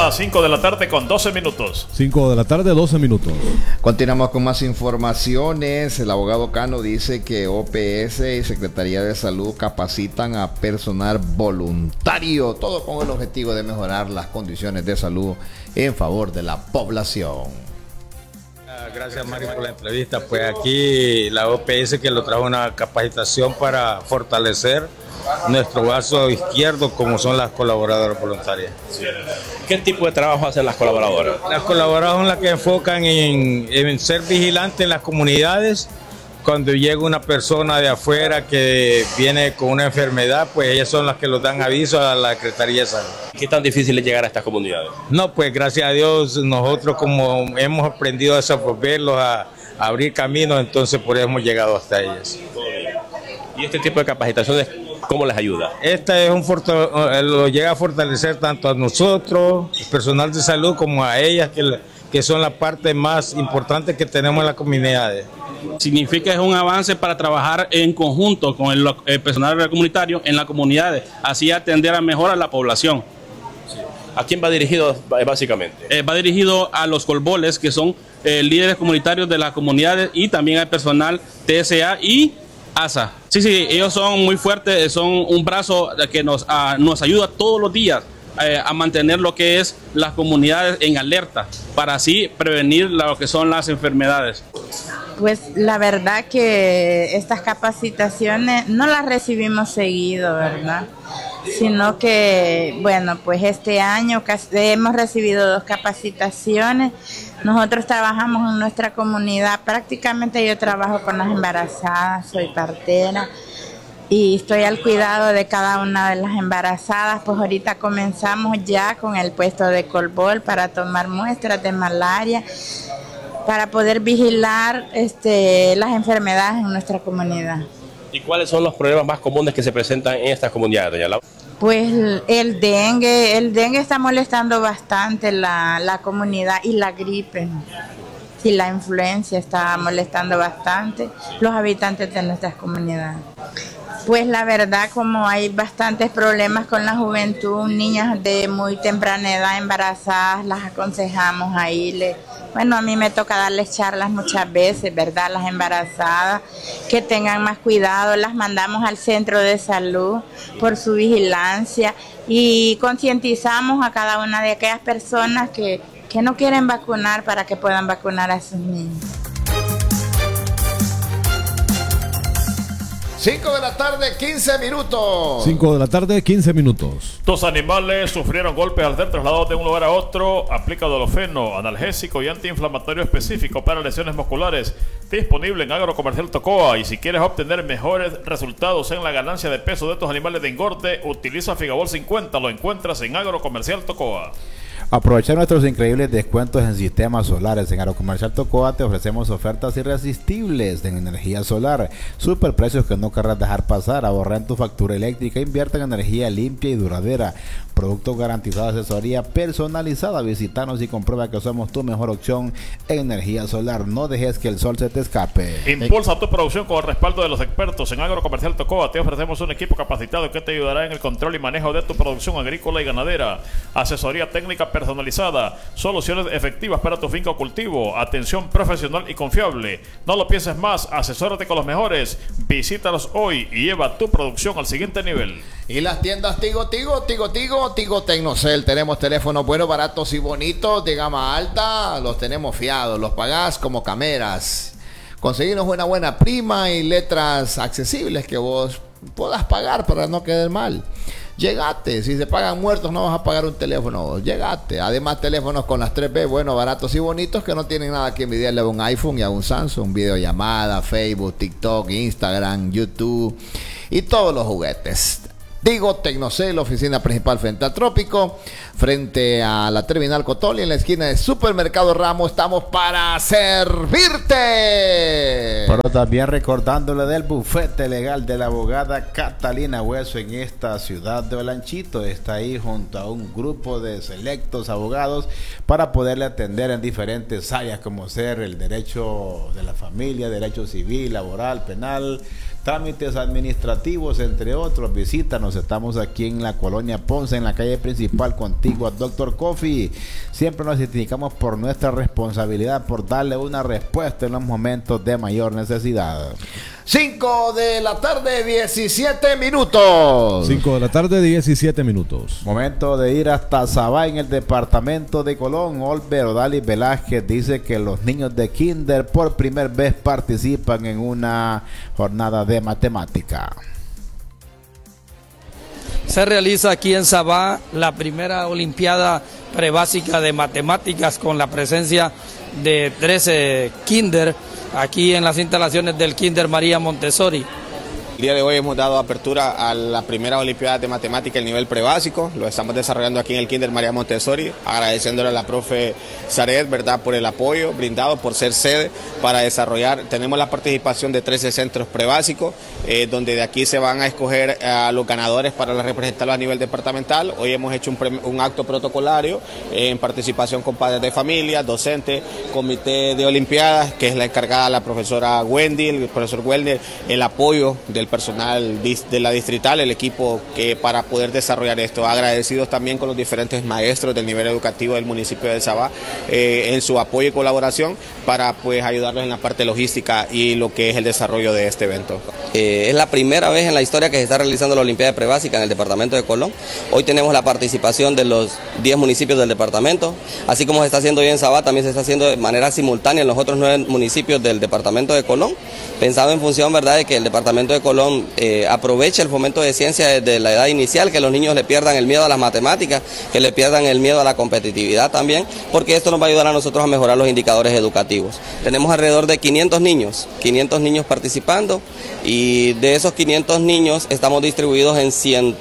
las 5 de la tarde con 12 minutos. 5 de la tarde, 12 minutos. Continuamos con más informaciones. El abogado Cano dice que OPS y Secretaría de Salud capacitan a personal voluntario, todo con el objetivo de mejorar las condiciones de salud en favor de la población. Gracias, Mario, por la entrevista. Pues aquí la OPS que lo trajo una capacitación para fortalecer nuestro brazo izquierdo, como son las colaboradoras voluntarias. ¿Qué tipo de trabajo hacen las colaboradoras? Las colaboradoras son las que enfocan en ser vigilantes en las comunidades. Cuando llega una persona de afuera que viene con una enfermedad, pues ellas son las que los dan aviso a la Secretaría de Salud. ¿Qué tan difícil es llegar a estas comunidades? No, pues gracias a Dios, nosotros como hemos aprendido a desenvolverlos, a abrir caminos, entonces por eso hemos llegado hasta ellas. ¿Y este tipo de capacitaciones cómo les ayuda? Esta es lo llega a fortalecer tanto a nosotros, el personal de salud, como a ellas, que son la parte más importante que tenemos en las comunidades. Significa es un avance para trabajar en conjunto con el personal comunitario en las comunidades, así atender a mejor a la población. ¿A quién va dirigido básicamente? Va dirigido a los colboles, que son líderes comunitarios de las comunidades, y también al personal TSA y ASA. Sí, ellos son muy fuertes, son un brazo que nos ayuda todos los días a mantener lo que es las comunidades en alerta, para así prevenir lo que son las enfermedades. Pues la verdad que estas capacitaciones no las recibimos seguido, ¿verdad? Sino que, bueno, pues este año hemos recibido 2 capacitaciones. Nosotros trabajamos en nuestra comunidad, prácticamente yo trabajo con las embarazadas, soy partera y estoy al cuidado de cada una de las embarazadas. Pues ahorita comenzamos ya con el puesto de colbol para tomar muestras de malaria, para poder vigilar las enfermedades en nuestra comunidad. ¿Y cuáles son los problemas más comunes que se presentan en estas comunidades, doña Laura? Pues el dengue está molestando bastante la comunidad, y la gripe. Sí, la influenza está molestando bastante los habitantes de nuestras comunidades. Pues la verdad, como hay bastantes problemas con la juventud, niñas de muy temprana edad embarazadas, las aconsejamos ahí. Bueno, a mí me toca darles charlas muchas veces, ¿verdad? Las embarazadas, que tengan más cuidado, las mandamos al centro de salud por su vigilancia y concientizamos a cada una de aquellas personas que no quieren vacunar para que puedan vacunar a sus niños. 5 de la tarde, 15 minutos. 5 de la tarde, 15 minutos. 2 animales sufrieron golpes al ser trasladados de un lugar a otro. Aplica dolofeno, analgésico y antiinflamatorio específico para lesiones musculares. Disponible en Agrocomercial Tocoa. Y si quieres obtener mejores resultados en la ganancia de peso de estos animales de engorde, utiliza Figabol 50. Lo encuentras en Agrocomercial Tocoa. Aprovechar nuestros increíbles descuentos en sistemas solares. En Agrocomercial Tocoa te ofrecemos ofertas irresistibles en energía solar. Super precios que no querrás dejar pasar. Ahorra en tu factura eléctrica. Invierte en energía limpia y duradera. Productos garantizados, asesoría personalizada. Visítanos y comprueba que somos tu mejor opción en energía solar. No dejes que el sol se te escape. Impulsa tu producción con el respaldo de los expertos. En Agrocomercial Tocoa te ofrecemos un equipo capacitado que te ayudará en el control y manejo de tu producción agrícola y ganadera. Asesoría técnica personalizada, soluciones efectivas para tu finca o cultivo, atención profesional y confiable. No lo pienses más, asesórate con los mejores. Visítalos hoy y lleva tu producción al siguiente nivel. Y las tiendas Tigo Tecnocel. Tenemos teléfonos buenos, baratos y bonitos de gama alta. Los tenemos fiados, los pagás como cameras. Conseguimos una buena prima y letras accesibles que vos puedas pagar para no quedar mal. Llegate, si se pagan muertos no vas a pagar un teléfono, llegate. Además, teléfonos con las 3B, buenos, baratos y bonitos, que no tienen nada que envidiarle a un iPhone y a un Samsung. Videollamada, Facebook, TikTok, Instagram, YouTube y todos los juguetes. Digo Tecnocel, oficina principal frente al Trópico, frente a la Terminal Cotoli, en la esquina de Supermercado Ramos. Estamos para servirte. Pero también recordándole del bufete legal de la abogada Catalina Hueso en esta ciudad de Olanchito. Está ahí junto a un grupo de selectos abogados para poderle atender en diferentes áreas, como ser el derecho de la familia, derecho civil, laboral, penal, trámites administrativos, entre otros. Visítanos, estamos aquí en la colonia Ponce, en la calle principal, contigua Dr. Coffee. Siempre nos identificamos por nuestra responsabilidad, por darle una respuesta en los momentos de mayor necesidad. 5 de la tarde, 17 minutos. 5 de la tarde, 17 minutos. Momento de ir hasta Sabá, en el departamento de Colón. Olver Odalis Velázquez dice que los niños de kinder por primera vez participan en una jornada de matemática. Se realiza aquí en Sabá la primera Olimpiada Prebásica de Matemáticas con la presencia de 13 kinder aquí en las instalaciones del Kinder María Montessori. El día de hoy hemos dado apertura a la primera Olimpiada de Matemática, el nivel prebásico. Lo estamos desarrollando aquí en el Kinder María Montessori, agradeciéndole a la profe Saret, ¿verdad?, por el apoyo brindado, por ser sede para desarrollar. Tenemos la participación de 13 centros prebásicos, donde de aquí se van a escoger a los ganadores para representarlos a nivel departamental. Hoy hemos hecho un acto protocolario en participación con padres de familia, docentes, comité de Olimpiadas, que es la encargada la profesora Wendy, el profesor Welder, el apoyo del personal de la distrital, el equipo que para poder desarrollar esto. Agradecidos también con los diferentes maestros del nivel educativo del municipio de Sabá en su apoyo y colaboración para pues ayudarlos en la parte logística y lo que es el desarrollo de este evento. Es la primera vez en la historia que se está realizando la Olimpiada Prebásica en el departamento de Colón. Hoy tenemos la participación de los 10 municipios del departamento, así como se está haciendo hoy en Sabá, también se está haciendo de manera simultánea en los otros 9 municipios del departamento de Colón, pensado en función, ¿verdad?, de que el departamento de Colón aproveche el fomento de ciencia desde la edad inicial, que los niños le pierdan el miedo a las matemáticas, que le pierdan el miedo a la competitividad también, porque esto nos va a ayudar a nosotros a mejorar los indicadores educativos. Tenemos alrededor de 500 niños participando, y de esos 500 niños estamos distribuidos en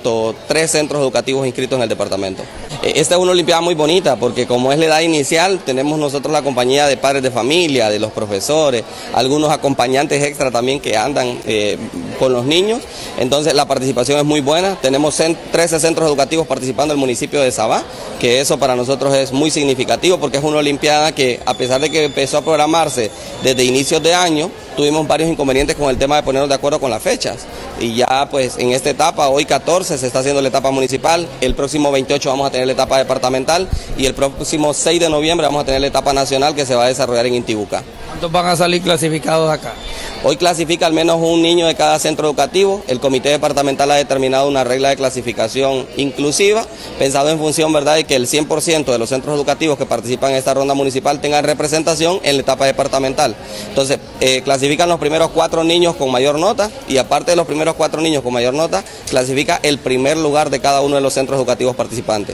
103 centros educativos inscritos en el departamento. Esta es una olimpiada muy bonita porque como es la edad inicial, tenemos nosotros la compañía de padres de familia, de los profesores, algunos acompañantes extra también que andan con los niños, entonces la participación es muy buena. Tenemos 13 centros educativos participando en el municipio de Sabá, que eso para nosotros es muy significativo porque es una olimpiada que, a pesar de que empezó a programarse desde inicios de año, tuvimos varios inconvenientes con el tema de ponernos de acuerdo con las fechas, y ya pues en esta etapa, hoy 14 se está haciendo la etapa municipal, el próximo 28 vamos a tener la etapa departamental y el próximo 6 de noviembre vamos a tener la etapa nacional que se va a desarrollar en Intibucá. ¿Cuántos van a salir clasificados acá? Hoy clasifica al menos un niño de cada centro educativo. El comité departamental ha determinado una regla de clasificación inclusiva, pensado en función, ¿verdad?, de que el 100% de los centros educativos que participan en esta ronda municipal tengan representación en la etapa departamental. Entonces, clasifican los primeros 4 niños con mayor nota, y aparte de los primeros 4 niños con mayor nota, clasifica el primer lugar de cada uno de los centros educativos participantes.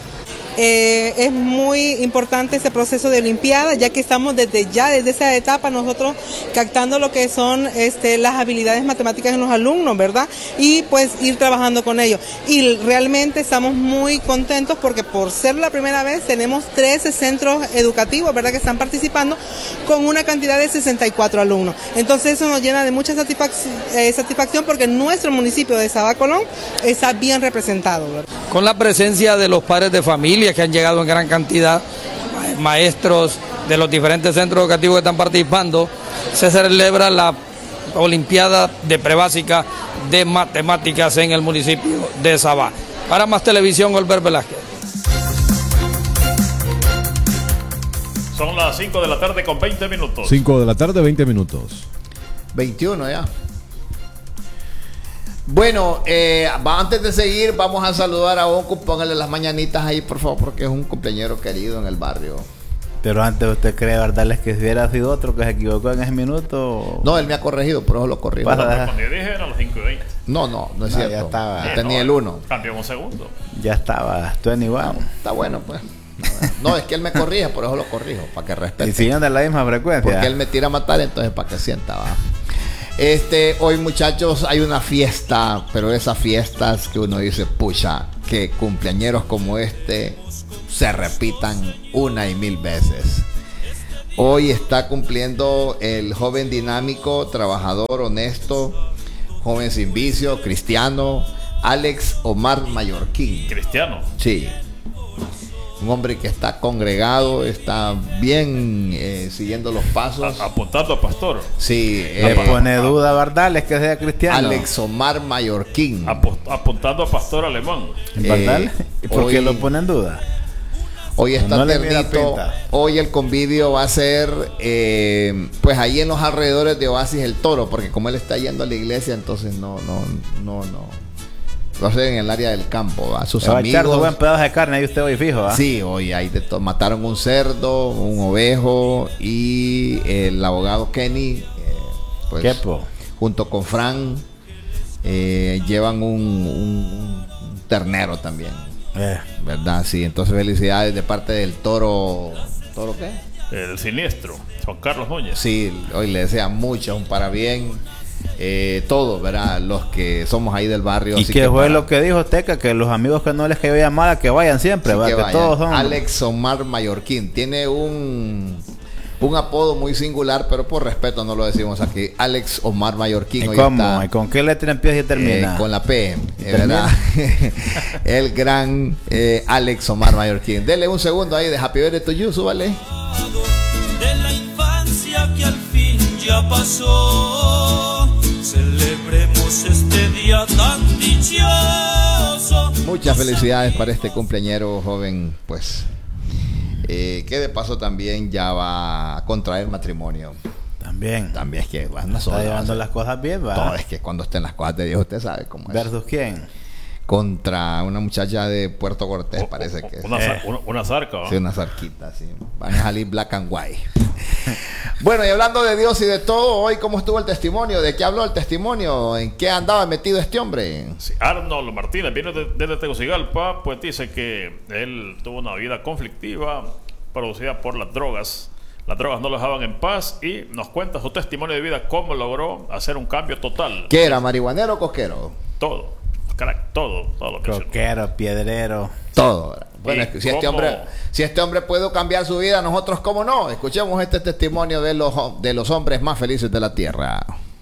Es muy importante este proceso de olimpiada, ya que estamos desde esa etapa nosotros captando lo que son las habilidades matemáticas en los alumnos, ¿verdad? Y pues ir trabajando con ellos. Y realmente estamos muy contentos porque por ser la primera vez tenemos 13 centros educativos, ¿verdad?, que están participando con una cantidad de 64 alumnos. Entonces eso nos llena de mucha satisfacción porque nuestro municipio de Sabá Colón está bien representado, ¿verdad? Con la presencia de los padres de familia que han llegado en gran cantidad, maestros de los diferentes centros educativos que están participando, se celebra la Olimpiada de Prebásica de Matemáticas en el municipio de Sabá. Para Más Televisión, Olver Velázquez. Son las 5 de la tarde con 20 minutos. 5 de la tarde, 20 minutos. 21 ya. Bueno, antes de seguir, vamos a saludar a Onco. Póngale las mañanitas ahí, por favor, porque es un cumpleañero querido en el barrio. Pero antes, ¿usted cree, verdad, que si hubiera sido otro que se equivocó en ese minuto? No, él me ha corregido, por eso lo corrijo. Cuando yo dije eran los 5:20. No es cierto. Ya estaba. Tenía el 1. Cambió un segundo. Ya estaba. 21. Está bueno, pues. No, es que él me corrige, por eso lo corrijo, para que respete. Y siguen de la misma frecuencia. Porque él me tira a matar, entonces para que sienta, va. Hoy, muchachos, hay una fiesta, pero esas fiestas que uno dice, pucha, que cumpleañeros como este se repitan una y mil veces. Hoy está cumpliendo el joven dinámico, trabajador, honesto, joven sin vicio, cristiano, Alex Omar Mallorquín. ¿Cristiano? Sí. un hombre que está congregado, está bien siguiendo los pasos. Apuntando a pastor. Sí. Le pone duda, ¿verdad? Es que sea cristiano. Alex Omar Mallorquín. Apuntando a pastor alemán. ¿Verdad? ¿Por qué lo pone en duda? Hoy está No le ternito. Hoy el convivio va a ser pues ahí en los alrededores de Oasis El Toro, porque como él está yendo a la iglesia, entonces no. Va a ser en el área del campo, ¿va? Sus va amigos. a echar su buen pedazo de carne ahí usted hoy fijo, ¿va? Sí, hoy hay de todo. Mataron un cerdo, un ovejo y el abogado Kenny, pues, junto con Fran, llevan un ternero también. ¿Verdad? Sí, entonces felicidades de parte del Toro. ¿Toro qué? El siniestro, Juan Carlos Núñez. Sí, hoy le desea mucho, un parabién. Todos, ¿verdad? Los que somos ahí del barrio. Y que fue lo que dijo Teca, que los amigos que no les cayó llamada, que vayan siempre, ¿verdad? Que todos son. Alex Omar Mallorquín tiene un apodo muy singular, pero por respeto no lo decimos aquí. Alex Omar Mallorquín. ¿Y cómo? ¿Y con qué letra empieza y termina? Con la P, ¿verdad? El gran Alex Omar Mallorquín. Dele un segundo ahí de Happy Birthday to You, súbale. De la infancia que al fin ya pasó, celebremos este día tan dichoso. Muchas felicidades para este cumpleañero joven, pues. Que de paso también ya va a contraer matrimonio. También es que está llevando las cosas bien, ¿va? Todo es que cuando estén las cosas de Dios, usted sabe cómo es. ¿Versus quién? Contra una muchacha de Puerto Cortés, parece que es. Una zarca, ¿va? Sí, una zarquita, sí. Van a salir black and white. Bueno, y hablando de Dios y de todo, hoy ¿cómo estuvo el testimonio? ¿De qué habló el testimonio? ¿En qué andaba metido este hombre? Sí, Arnold Martínez viene desde Tegucigalpa, pues dice que él tuvo una vida conflictiva producida por las drogas. Las drogas no lo dejaban en paz y nos cuenta su testimonio de vida, cómo logró hacer un cambio total. ¿Qué era, marihuanero o cosquero? Todo, crack, todo lo que coquero, piedrero, todo. Bueno, es que si este hombre pudo cambiar su vida, nosotros cómo no. Escuchemos este testimonio de los hombres más felices de la tierra.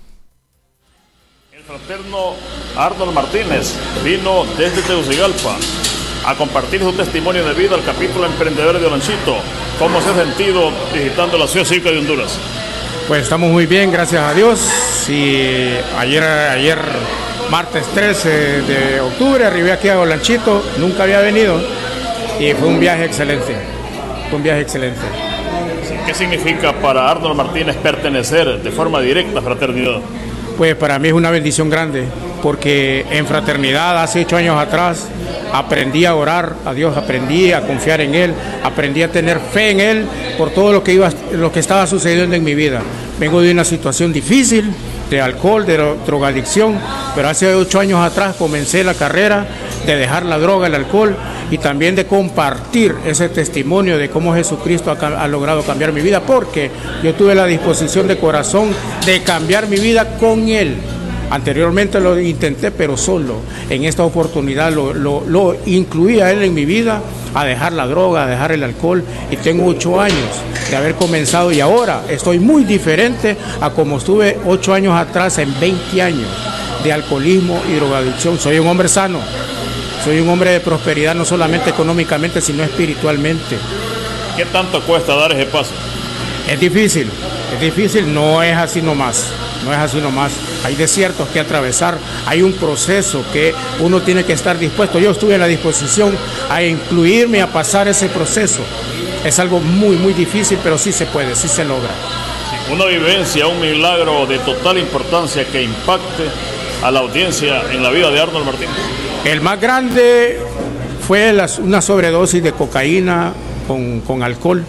El fraterno Arnold Martínez vino desde Tegucigalpa a compartir su testimonio de vida al capítulo Emprendedores de Olanchito. ¿Cómo se ha sentido visitando la ciudad cívica de Honduras? Pues estamos muy bien, gracias a Dios. Y ayer martes 13 de octubre arribé aquí a Olanchito, nunca había venido y fue un viaje excelente. ¿Qué significa para Arnold Martínez pertenecer de forma directa a Fraternidad? Pues para mí es una bendición grande, porque en Fraternidad hace 8 años atrás aprendí a orar a Dios, aprendí a confiar en Él, aprendí a tener fe en Él por todo lo que estaba sucediendo en mi vida. Vengo de una situación difícil, de alcohol, de drogadicción, pero hace 8 años atrás comencé la carrera de dejar la droga, el alcohol y también de compartir ese testimonio de cómo Jesucristo ha logrado cambiar mi vida, porque yo tuve la disposición de corazón de cambiar mi vida con Él. Anteriormente lo intenté, pero solo. En esta oportunidad lo incluí a Él en mi vida, a dejar la droga, a dejar el alcohol, y tengo 8 años de haber comenzado y ahora estoy muy diferente a como estuve 8 años atrás en 20 años de alcoholismo y drogadicción. Soy un hombre sano, soy un hombre de prosperidad, no solamente económicamente, sino espiritualmente. ¿Qué tanto cuesta dar ese paso? Es difícil, no es así nomás. Hay desiertos que atravesar, hay un proceso que uno tiene que estar dispuesto. Yo estuve en la disposición a incluirme, a pasar ese proceso. Es algo muy, muy difícil, pero sí se puede, sí se logra. Una vivencia, un milagro de total importancia que impacte a la audiencia en la vida de Arnold Martínez. El más grande fue una sobredosis de cocaína con alcohol.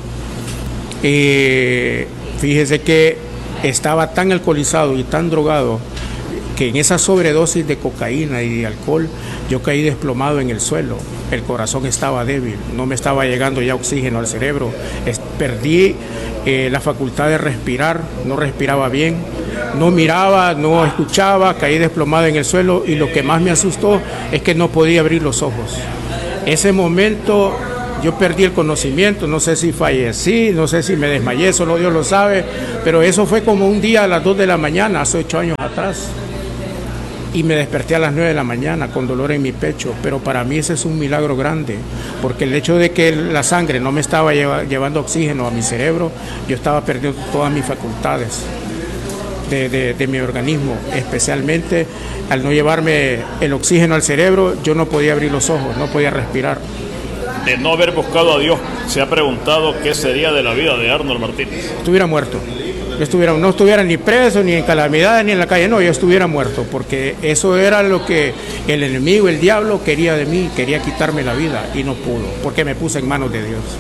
Fíjese que estaba tan alcoholizado y tan drogado que en esa sobredosis de cocaína y de alcohol yo caí desplomado en el suelo. El corazón estaba débil, no me estaba llegando ya oxígeno al cerebro. Perdí la facultad de respirar, no respiraba bien, no miraba, no escuchaba, caí desplomado en el suelo y lo que más me asustó es que no podía abrir los ojos. Ese momento yo perdí el conocimiento, no sé si fallecí, no sé si me desmayé, solo Dios lo sabe, pero eso fue como un día a las 2 de la mañana, hace 8 años atrás. y me desperté a las 9 de la mañana con dolor en mi pecho, pero para mí ese es un milagro grande, porque el hecho de que la sangre no me estaba llevando oxígeno a mi cerebro, yo estaba perdiendo todas mis facultades de mi organismo, especialmente al no llevarme el oxígeno al cerebro, yo no podía abrir los ojos, no podía respirar. De no haber buscado a Dios, se ha preguntado qué sería de la vida de Arnold Martínez. Estuviera muerto. No estuviera ni preso, ni en calamidades, ni en la calle, no, yo estuviera muerto, porque eso era lo que el enemigo, el diablo, quería de mí, quería quitarme la vida y no pudo, porque me puse en manos de Dios.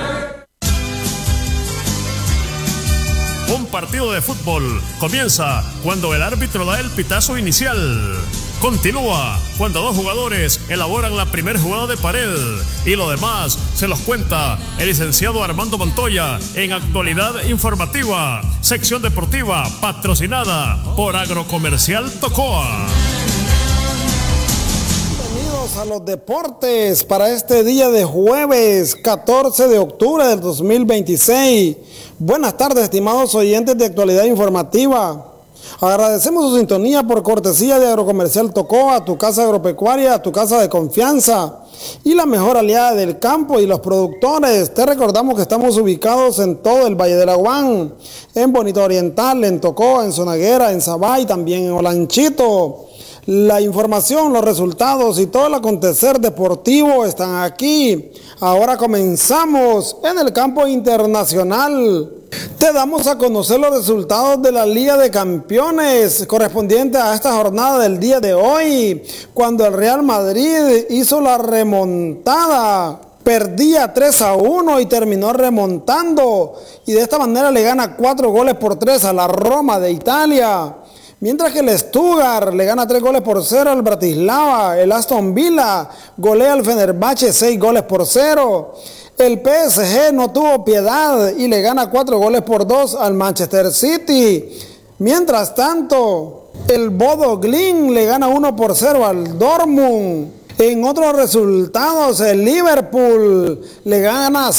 Un partido de fútbol comienza cuando el árbitro da el pitazo inicial. Continúa cuando dos jugadores elaboran la primera jugada de pared y lo demás se los cuenta el licenciado Armando Montoya en Actualidad Informativa, sección deportiva patrocinada por Agrocomercial Tocoa. Bienvenidos a los deportes para este día de jueves 14 de octubre del 2026. Buenas tardes, estimados oyentes de Actualidad Informativa. Agradecemos su sintonía por cortesía de Agrocomercial Tocoa, tu casa agropecuaria, tu casa de confianza y la mejor aliada del campo y los productores. Te recordamos que estamos ubicados en todo el Valle del Aguán, en Bonito Oriental, en Tocoa, en Zonaguera, en Sabay, también en Olanchito. La información, los resultados y todo el acontecer deportivo están aquí. Ahora comenzamos en el campo internacional. Te damos a conocer los resultados de la Liga de Campeones correspondiente a esta jornada del día de hoy, cuando el Real Madrid hizo la remontada. Perdía 3-1 y terminó remontando, y de esta manera le gana 4-3 a la Roma de Italia. Mientras que el Stuttgart le gana 3-0 al Bratislava, el Aston Villa golea al Fenerbahce 6-0. El PSG no tuvo piedad y le gana 4-2 al Manchester City. Mientras tanto, el Bodo Glimt le gana 1-0 al Dortmund. En otros resultados, el Liverpool le gana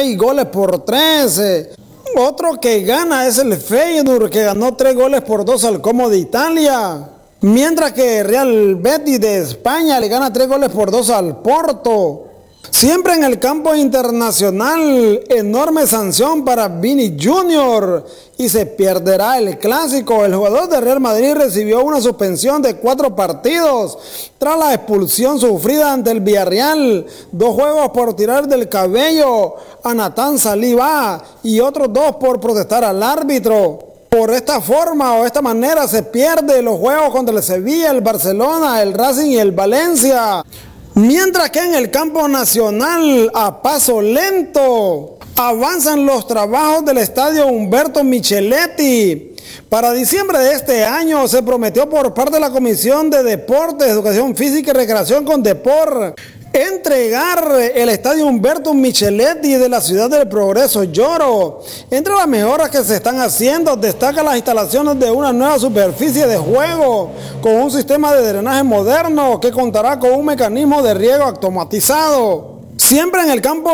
6-3. Otro que gana es el Feyenoord, que ganó 3-2 al Como de Italia. Mientras que Real Betis de España le gana 3-2 al Porto. Siempre en el campo internacional, enorme sanción para Vini Jr. y se perderá el clásico. El jugador de Real Madrid recibió una suspensión de 4 partidos tras la expulsión sufrida ante el Villarreal, 2 juegos por tirar del cabello a Nathan Saliba y otros 2 por protestar al árbitro. Por esta forma o esta manera se pierde los juegos contra el Sevilla, el Barcelona, el Racing y el Valencia. Mientras que en el campo nacional, a paso lento, avanzan los trabajos del estadio Humberto Micheletti. Para diciembre de este año se prometió por parte de la Comisión de Deportes, Educación Física y Recreación con Deport entregar el estadio Humberto Micheletti de la ciudad del Progreso Lloro. Entre las mejoras que se están haciendo destacan las instalaciones de una nueva superficie de juego con un sistema de drenaje moderno que contará con un mecanismo de riego automatizado. Siempre en el campo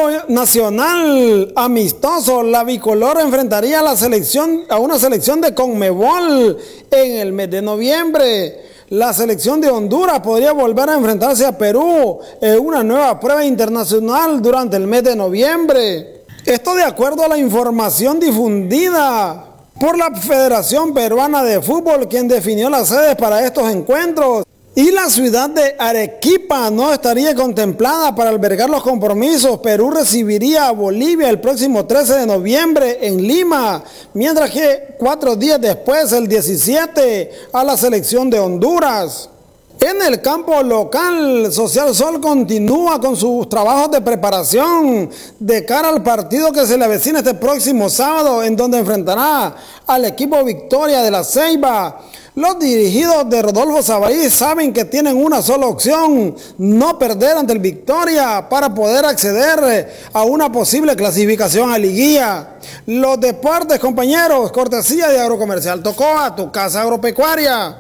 nacional amistoso, la bicolor enfrentaría a una selección de Conmebol en el mes de noviembre. La selección de Honduras podría volver a enfrentarse a Perú en una nueva prueba internacional durante el mes de noviembre. Esto de acuerdo a la información difundida por la Federación Peruana de Fútbol, quien definió las sedes para estos encuentros. Y la ciudad de Arequipa no estaría contemplada para albergar los compromisos. Perú recibiría a Bolivia el próximo 13 de noviembre en Lima, mientras que 4 días después, el 17, a la selección de Honduras. En el campo local, Social Sol continúa con sus trabajos de preparación de cara al partido que se le avecina este próximo sábado, en donde enfrentará al equipo Victoria de la Ceiba. Los dirigidos de Rodolfo Sabaí saben que tienen una sola opción: no perder ante el Victoria para poder acceder a una posible clasificación a liguilla. Los deportes, compañeros, cortesía de Agrocomercial Tocoa, tu casa agropecuaria.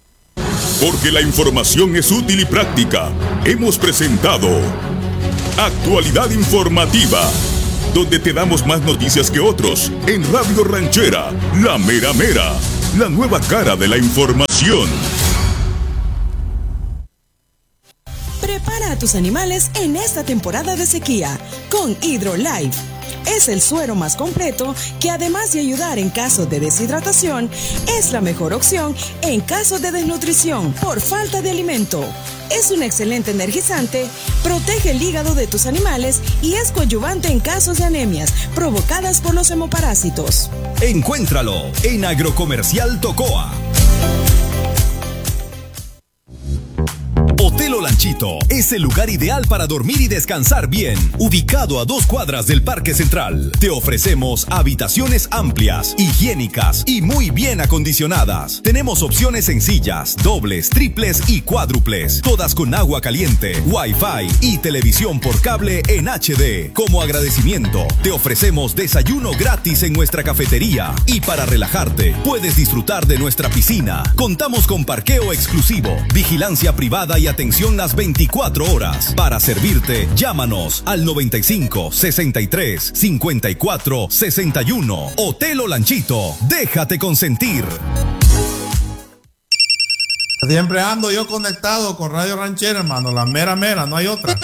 Porque la información es útil y práctica, hemos presentado Actualidad Informativa, donde te damos más noticias que otros en Radio Ranchera, la mera mera. La nueva cara de la información. tus animales en esta temporada de sequía con HydroLife. Es el suero más completo que, además de ayudar en caso de deshidratación, es la mejor opción en caso de desnutrición por falta de alimento. Es un excelente energizante, protege el hígado de tus animales y es coadyuvante en casos de anemias provocadas por los hemoparásitos. Encuéntralo en Agrocomercial Tocoa. Hotel Olanchito es el lugar ideal para dormir y descansar bien. Ubicado a 2 cuadras del Parque Central, te ofrecemos habitaciones amplias, higiénicas y muy bien acondicionadas. Tenemos opciones sencillas, dobles, triples y cuádruples, todas con agua caliente, wifi y televisión por cable en HD. Como agradecimiento, te ofrecemos desayuno gratis en nuestra cafetería y para relajarte, puedes disfrutar de nuestra piscina. Contamos con parqueo exclusivo, vigilancia privada y atención las 24 horas. Para servirte, llámanos al 95 63 54 61. Hotel Olanchito, déjate consentir. Siempre ando yo conectado con Radio Ranchera, hermano. La mera, no hay otra.